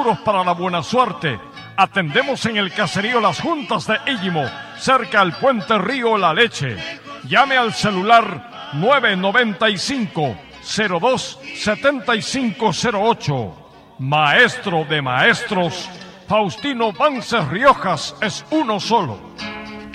seguros para la buena suerte. Atendemos en el caserío Las Juntas de Illimo, cerca al puente Río La Leche. Llame al celular 995-02-7508. Maestro de maestros, Faustino Vances Riojas es uno solo.